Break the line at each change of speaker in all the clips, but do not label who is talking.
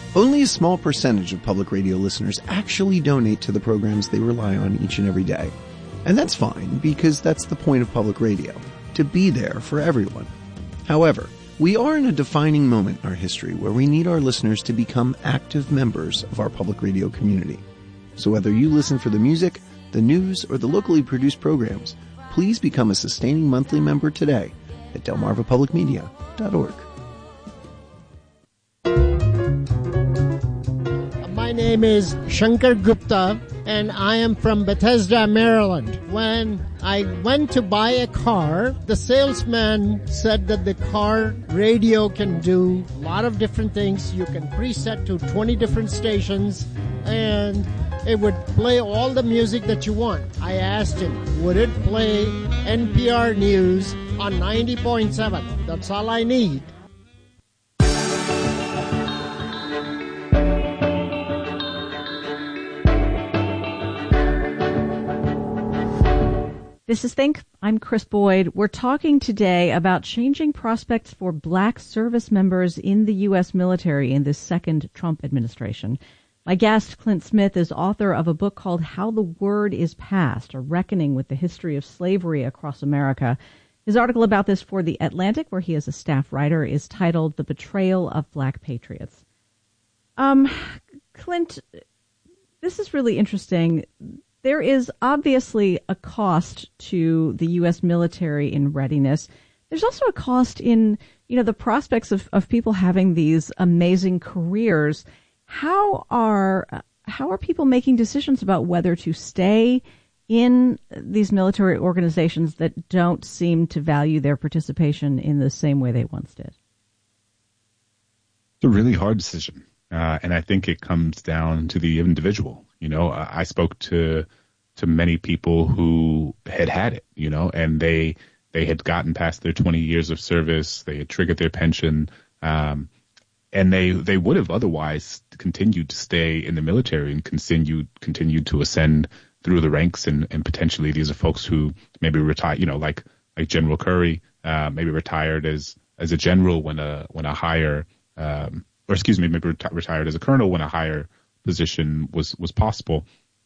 Only a small percentage of public radio listeners actually donate to the programs they rely on each and every day. And that's fine, because that's the point of public radio, to be there for everyone. However, we are in a defining moment in our history where we need our listeners to become active members of our public radio community. So whether you listen for the music, the news, or the locally produced programs, please become a sustaining monthly member today at delmarvapublicmedia.org.
My name is Shankar Gupta, and I am from Bethesda, Maryland. When I went to buy a car, the salesman said that the car radio can do a lot of different things. You can preset to 20 different stations, and it would play all the music that you want. I asked him, would it play NPR News on 90.7? That's all I need.
This is Think. I'm Chris Boyd. We're talking today about changing prospects for black service members in the U.S. military in this second Trump administration. My guest, Clint Smith, is author of a book called How the Word is Passed, a reckoning with the history of slavery across America. His article about this for The Atlantic, where he is a staff writer, is titled The Betrayal of Black Patriots. Clint, this is really interesting. There is obviously a cost to the U.S. military in readiness. There's also a cost in, the prospects of people having these amazing careers. How are people making decisions about whether to stay in these military organizations that don't seem to value their participation in the same way they once did?
It's a really hard decision. And I think it comes down to the individual. I spoke to many people who had it, and they had gotten past their 20 years of service. They had triggered their pension, and they would have otherwise continued to stay in the military and continued to ascend through the ranks. And potentially these are folks who maybe retired, like General Curry, maybe retired as a general when a higher, maybe retired as a colonel when a higher position was possible.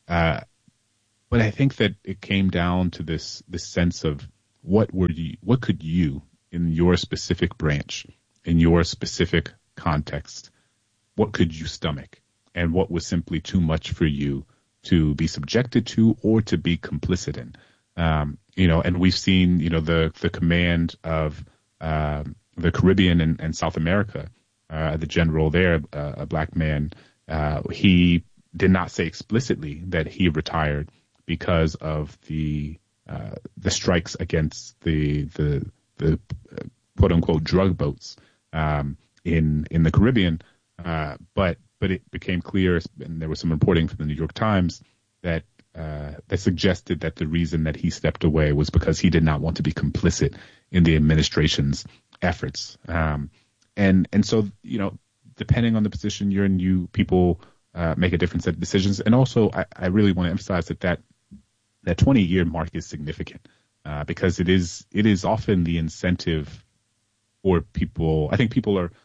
But I think that it came down to this sense of what could you in your specific branch, in your specific context, what could you stomach, and what was simply too much for you to be subjected to or to be complicit in. And we've seen, the command of the Caribbean and South America, the general there, a black man, he did not say explicitly that he retired because of the strikes against the quote unquote drug boats in the Caribbean, but it became clear, and there was some reporting from the New York Times that suggested that the reason that he stepped away was because he did not want to be complicit in the administration's efforts. And so, depending on the position you're in, people make a different set of decisions. And also, I really want to emphasize that 20-year mark is significant because it is often the incentive for people. I think people are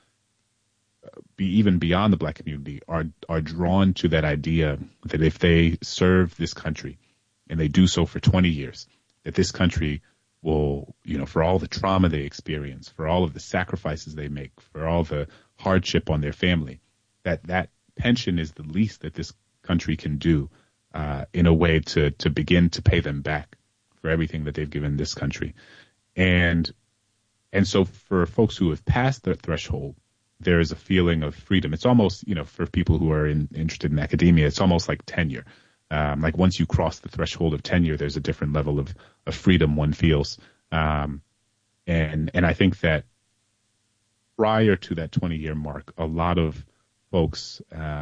even beyond the black community are drawn to that idea that if they serve this country and they do so for 20 years, that this country will, for all the trauma they experience, for all of the sacrifices they make, for all the hardship on their family, that pension is the least that this country can do in a way to begin to pay them back for everything that they've given this country. And so for folks who have passed their threshold, there is a feeling of freedom. It's almost, for people who are interested in academia, it's almost like tenure. Like once you cross the threshold of tenure, there's a different level of freedom one feels. And I think that prior to that 20-year mark, a lot of folks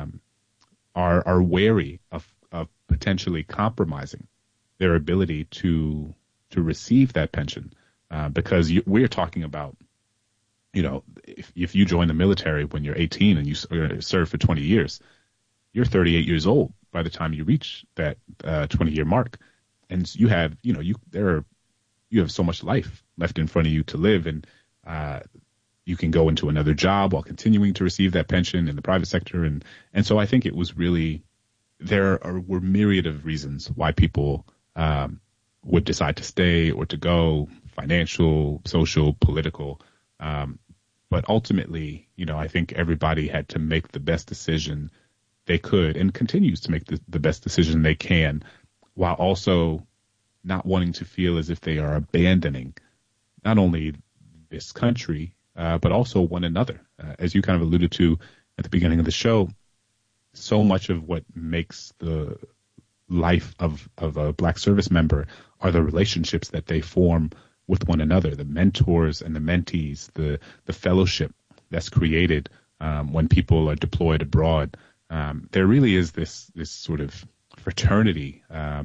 are wary of potentially compromising their ability to receive that pension because we're talking about, if you join the military when you're 18 and you serve for 20 years, you're 38 years old by the time you reach that 20-year mark, and you have you have so much life left in front of you to live, and you can go into another job while continuing to receive that pension in the private sector. And so I think it was really, were myriad of reasons why people would decide to stay or to go, financial, social, political. But ultimately, I think everybody had to make the best decision they could and continues to make the best decision they can, while also not wanting to feel as if they are abandoning not only this country, but also one another. As you kind of alluded to at the beginning of the show, so much of what makes the life of a Black service member are the relationships that they form with one another, the mentors and the mentees, the fellowship that's created when people are deployed abroad. There really is this sort of fraternity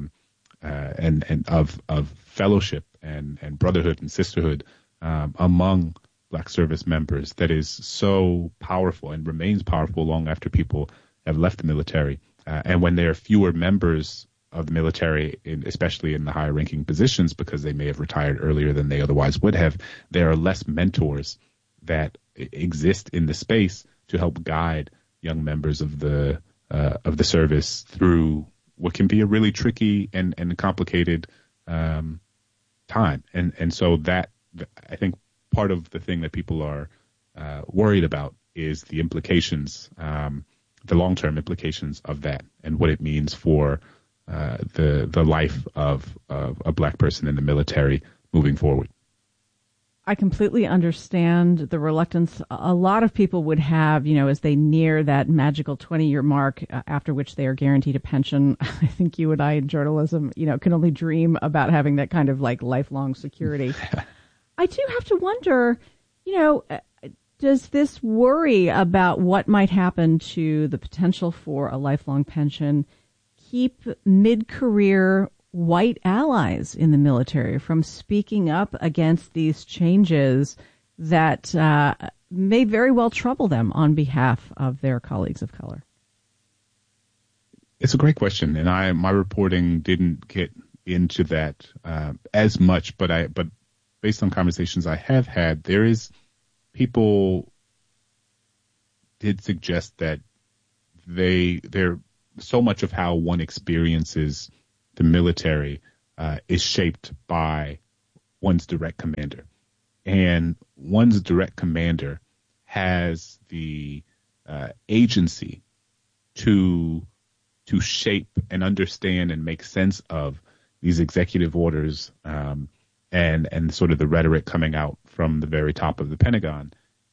and of fellowship and brotherhood and sisterhood among Black service members that is so powerful and remains powerful long after people have left the military. And when there are fewer members of the military, especially in the higher ranking positions, because they may have retired earlier than they otherwise would have, there are less mentors that exist in the space to help guide young members of the service through what can be a really tricky and complicated time. And so that, I think, part of the thing that people are worried about is the implications, the long-term implications of that, and what it means for the life of a Black person in the military moving forward.
I completely understand the reluctance a lot of people would have, as they near that magical 20-year mark after which they are guaranteed a pension. I think you and I in journalism, can only dream about having that kind of like lifelong security. I do have to wonder, does this worry about what might happen to the potential for a lifelong pension keep mid-career white allies in the military from speaking up against these changes that may very well trouble them on behalf of their colleagues of color?
It's a great question, and my reporting didn't get into that as much, but based on conversations I have had, people did suggest that they're so much of how one experiences the military is shaped by one's direct commander. And one's direct commander has the agency to shape and understand and make sense of these executive orders and sort of the rhetoric coming out from the very top of the Pentagon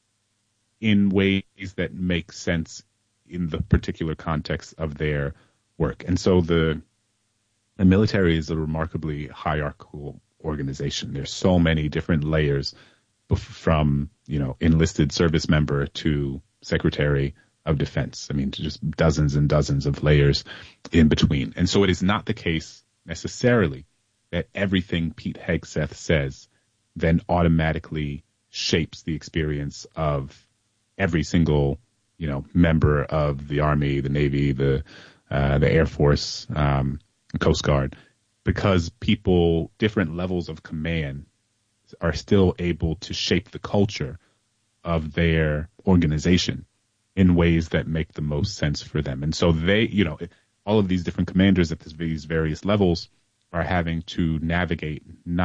in ways that make sense in the particular context of their work. And so the military is a remarkably hierarchical organization. There's so many different layers from, enlisted service member to Secretary of Defense. I mean, just dozens and dozens of layers in between. And so it is not the case necessarily that everything Pete Hegseth says then automatically shapes the experience of every single, member of the Army, the Navy, the Air Force, Coast Guard, because different levels of command are still able to shape the culture of their organization in ways that make the most sense for them. And so all of these different commanders at these various levels are having to navigate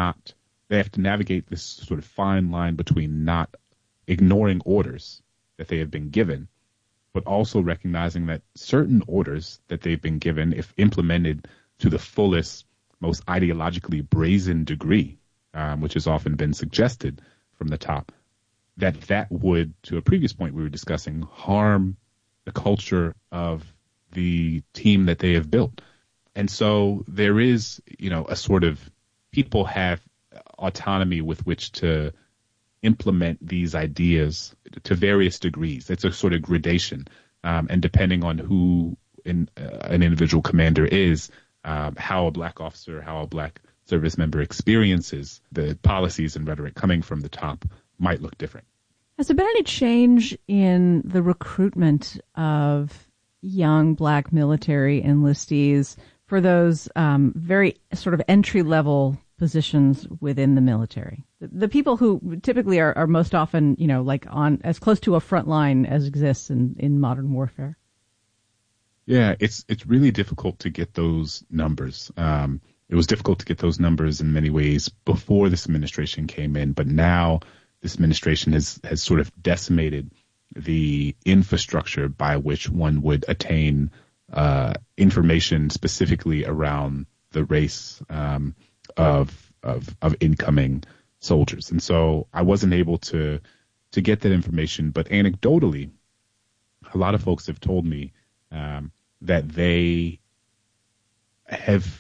this sort of fine line between not ignoring orders that they have been given, but also recognizing that certain orders that they've been given, if implemented to the fullest, most ideologically brazen degree, which has often been suggested from the top, that would, to a previous point we were discussing, harm the culture of the team that they have built. And so there is, a sort of, people have autonomy with which to implement these ideas to various degrees. It's a sort of gradation. And depending on who an individual commander is, how a Black officer, how a Black service member experiences the policies and rhetoric coming from the top might look different.
Has there been any change in the recruitment of young Black military enlistees for those very sort of entry-level positions within the military? The people who typically are most often, like on as close to a front line as exists in modern warfare.
Yeah, it's really difficult to get those numbers. It was difficult to get those numbers in many ways before this administration came in, but now this administration has sort of decimated the infrastructure by which one would attain information specifically around the race of incoming soldiers. And so I wasn't able to get that information, but anecdotally, a lot of folks have told me that they have.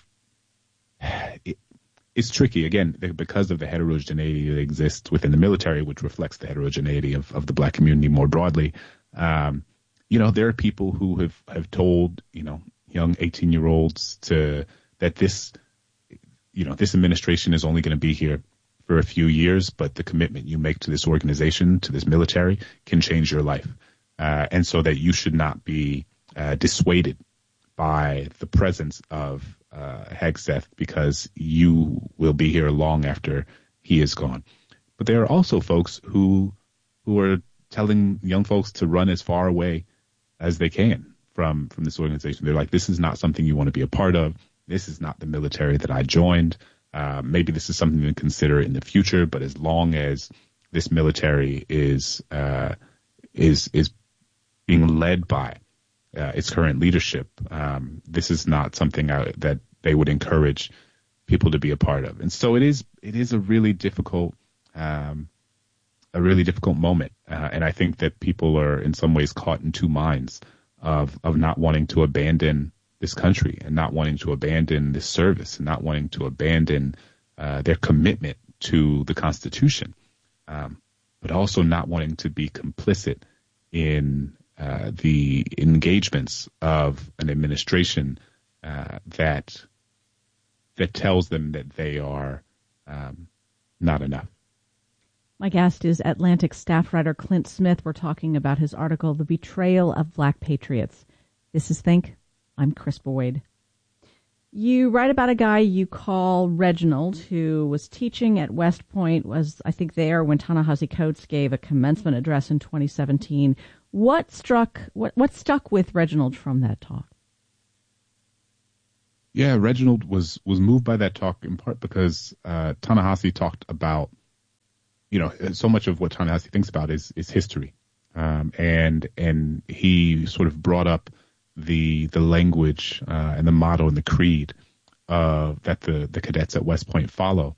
It's tricky, again, because of the heterogeneity that exists within the military, which reflects the heterogeneity of the Black community more broadly. There are people who have told, young 18-year-olds that this administration is only going to be here for a few years, but the commitment you make to this organization, to this military, can change your life. And so that you should not be dissuaded by the presence of Hegseth, because you will be here long after he is gone. But there are also folks who are telling young folks to run as far away as they can from this organization. They're like, this is not something you want to be a part of. This is not the military that I joined. Maybe this is something to consider in the future, but as long as this military is being led by its current leadership, this is not something that they would encourage people to be a part of. And so it is a really difficult moment. And I think that people are in some ways caught in two minds of not wanting to abandon this country and not wanting to abandon this service and not wanting to abandon their commitment to the Constitution, but also not wanting to be complicit in the engagements of an administration that tells them that they are not enough.
My guest is Atlantic staff writer Clint Smith. We're talking about his article, The Betrayal of Black Patriots. This is Think. I'm Chris Boyd. You write about a guy you call Reginald, who was teaching at West Point, was, I think, there when Ta-Nehisi Coates gave a commencement address in 2017. What stuck with Reginald from that talk?
Yeah, Reginald was moved by that talk in part because Ta-Nehisi talked about, so much of what Ta-Nehisi thinks about is history, and he sort of brought up the language and the motto and the creed that the cadets at West Point follow,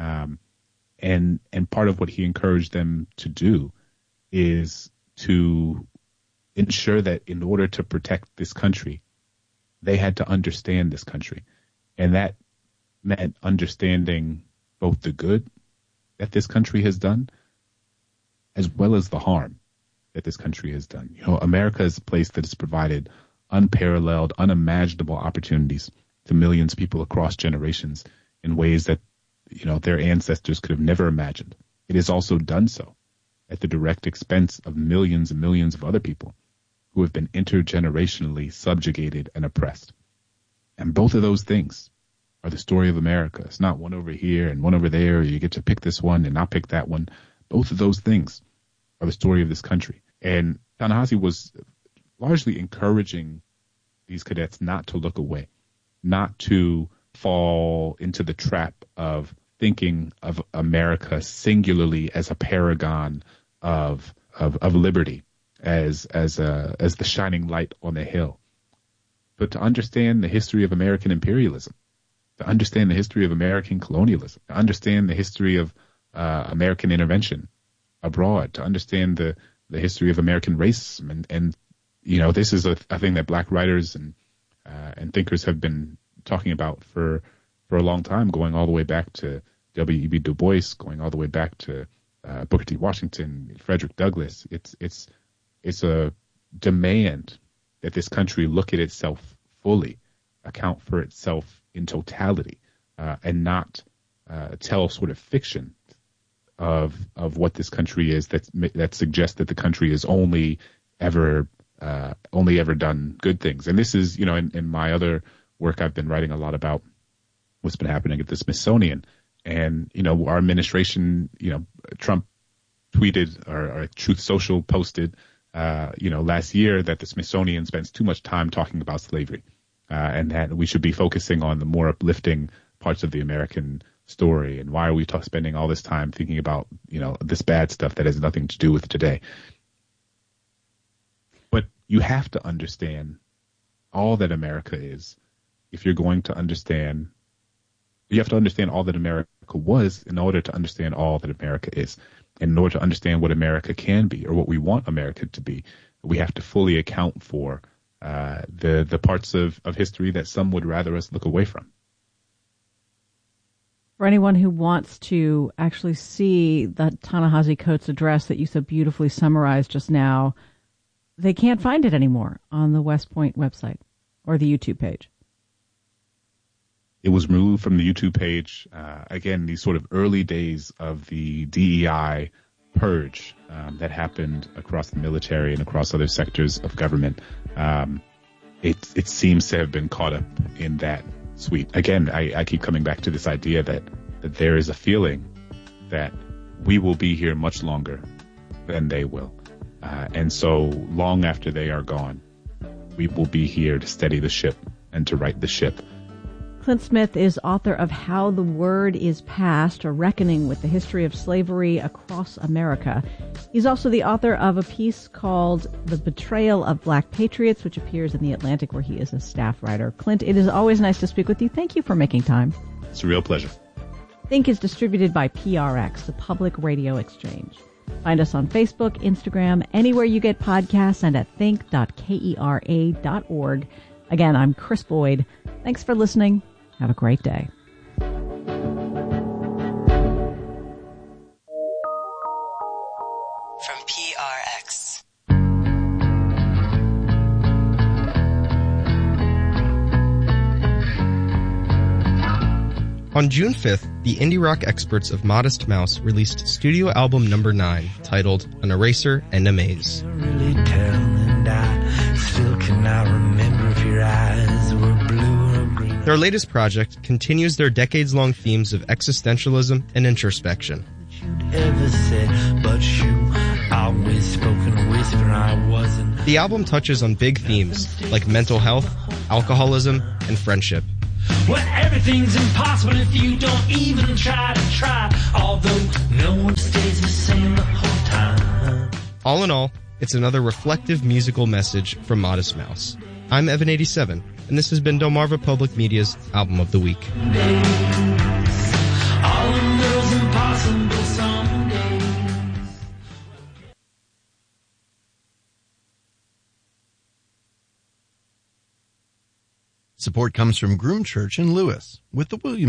and part of what he encouraged them to do is to ensure that in order to protect this country, they had to understand this country. And that meant understanding both the good that this country has done as well as the harm that this country has done. America is a place that has provided unparalleled, unimaginable opportunities to millions of people across generations in ways that, their ancestors could have never imagined. It has also done so at the direct expense of millions and millions of other people who have been intergenerationally subjugated and oppressed. And both of those things are the story of America. It's not one over here and one over there, or you get to pick this one and not pick that one. Both of those things are the story of this country. And Ta-Nehisi was largely encouraging these cadets not to look away, not to fall into the trap of thinking of America singularly as a paragon of liberty, as the shining light on the hill, but to understand the history of American imperialism, to understand the history of American colonialism, to understand the history of American intervention abroad, to understand the history of American racism, and this is a thing that Black writers and thinkers have been talking about for a long time, going all the way back to W.E.B. Du Bois, going all the way back to Booker T. Washington, Frederick Douglass. It's a demand that this country look at itself fully, account for itself in totality, and not tell sort of fiction of what this country is that suggests that the country has only ever done good things. And this is, in my other work, I've been writing a lot about what's been happening at the Smithsonian, And, our administration, Trump tweeted or Truth Social posted, last year that the Smithsonian spends too much time talking about slavery, and that we should be focusing on the more uplifting parts of the American story. And why are we spending all this time thinking about, this bad stuff that has nothing to do with today? But you have to understand all that America is if you're going to understand. You have to understand all that America was in order to understand all that America is. And in order to understand what America can be or what we want America to be, we have to fully account for the parts of history that some would rather us look away from.
For anyone who wants to actually see the Ta-Nehisi Coates address that you so beautifully summarized just now, they can't find it anymore on the West Point website or the YouTube page.
It was removed from the YouTube page. Again, these sort of early days of the DEI purge that happened across the military and across other sectors of government. It seems to have been caught up in that sweep. Again, I keep coming back to this idea that there is a feeling that we will be here much longer than they will. And so long after they are gone, we will be here to steady the ship and to right the ship.
Clint Smith is author of How the Word is Passed, a reckoning with the history of slavery across America. He's also the author of a piece called The Betrayal of Black Patriots, which appears in The Atlantic, where he is a staff writer. Clint, it is always nice to speak with you. Thank you for making time.
It's a real pleasure.
Think is distributed by PRX, the Public Radio Exchange. Find us on Facebook, Instagram, anywhere you get podcasts, and at think.kera.org. Again, I'm Chris Boyd. Thanks for listening. Have a great day.
From PRX.
On June 5th, the indie rock experts of Modest Mouse released studio album number 9, titled An Eraser and a Maze.
Really tell, and I still cannot remember if your eyes were blue or green.
Their latest project continues their decades-long themes of existentialism and introspection.
You'd ever said, but you always spoke in a whisper. I wasn't.
The album touches on big themes like mental health, alcoholism, and friendship.
Well, everything's impossible if you don't even try to try. Although no one stays the same the whole time.
All in all, it's another reflective musical message from Modest Mouse. I'm Evan87, and this has been Delmarva Public Media's Album of the Week.
All of those impossible some days.
Support comes from Groom Church in Lewis with the William